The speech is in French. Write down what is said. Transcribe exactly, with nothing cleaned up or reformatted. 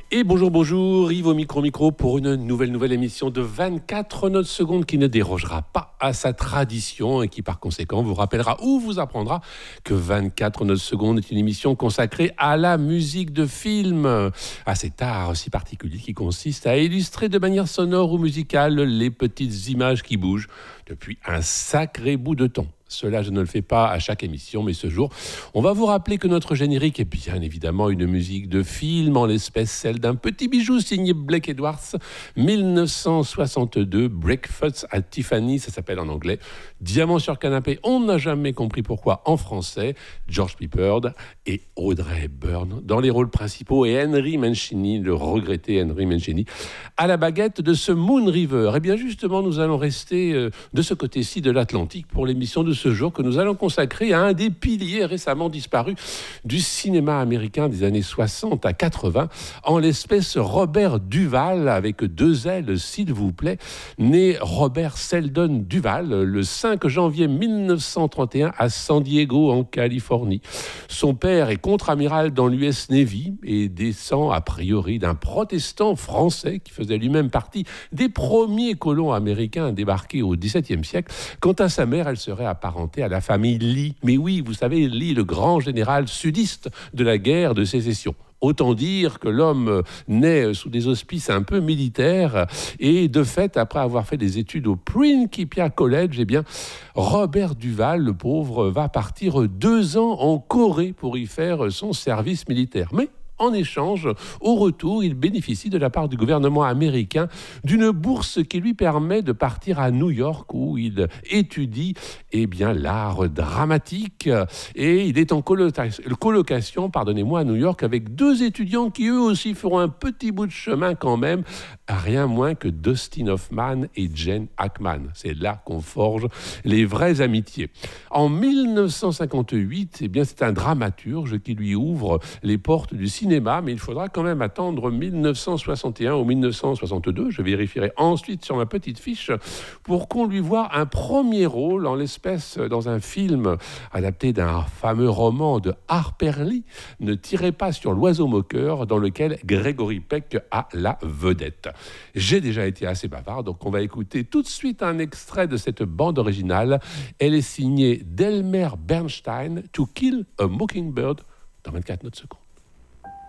Et bonjour, bonjour, Yves au micro-micro pour une nouvelle, nouvelle émission de vingt-quatre notes secondes qui ne dérogera pas à sa tradition et qui par conséquent vous rappellera ou vous apprendra que vingt-quatre notes secondes est une émission consacrée à la musique de film, à cet art si particulier qui consiste à illustrer de manière sonore ou musicale les petites images qui bougent depuis un sacré bout de temps. Cela, je ne le fais pas à chaque émission, mais ce jour, on va vous rappeler que notre générique est bien évidemment une musique de film, en l'espèce celle d'un petit bijou signé Blake Edwards, dix-neuf cent soixante-deux, Breakfast at Tiffany, ça s'appelle en anglais, Diamant sur canapé, on n'a jamais compris pourquoi en français, George Peppard et Audrey Hepburn dans les rôles principaux et Henry Mancini, le regretté Henry Mancini, à la baguette de ce Moon River. Et bien justement, nous allons rester euh, de ce côté-ci de l'Atlantique pour l'émission de ce jour que nous allons consacrer à un des piliers récemment disparus du cinéma américain des années soixante à quatre-vingts, en l'espèce Robert Duvall, avec deux L s'il vous plaît, né Robert Seldon Duvall le cinq janvier dix-neuf cent trente et un à San Diego en Californie. Son père est contre-amiral dans l'U S Navy et descend a priori d'un protestant français qui faisait lui-même partie des premiers colons américains débarqués au dix-septième siècle. Quant à sa mère, elle serait apparentée à la famille Lee. Mais oui, vous savez, Lee, le grand général sudiste de la guerre de sécession. Autant dire que l'homme naît sous des auspices un peu militaires et de fait, après avoir fait des études au Principia College, eh bien, Robert Duvall, le pauvre, va partir deux ans en Corée pour y faire son service militaire. Mais en échange, au retour, il bénéficie de la part du gouvernement américain d'une bourse qui lui permet de partir à New York où il étudie eh bien, l'art dramatique. Et il est en colocation pardonnez-moi, à New York avec deux étudiants qui eux aussi feront un petit bout de chemin quand même, rien moins que Dustin Hoffman et Gene Hackman. C'est là qu'on forge les vraies amitiés. En dix-neuf cent cinquante-huit, eh bien, c'est un dramaturge qui lui ouvre les portes du cinéma. Cinéma, mais il faudra quand même attendre dix-neuf cent soixante et un ou dix-neuf cent soixante-deux, je vérifierai ensuite sur ma petite fiche, pour qu'on lui voie un premier rôle en l'espèce dans un film adapté d'un fameux roman de Harper Lee, Ne tirez pas sur l'oiseau moqueur, dans lequel Gregory Peck a la vedette. J'ai déjà été assez bavard, donc on va écouter tout de suite un extrait de cette bande originale. Elle est signée d'Elmer Bernstein, To Kill a Mockingbird, dans vingt-quatre notes secondes.